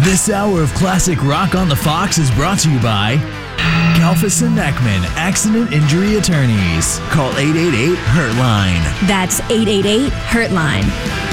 This hour of classic rock on the Fox is brought to you by Galfus and Neckman, Accident Injury Attorneys. Call 888-HURT-LINE. That's 888-HURT-LINE.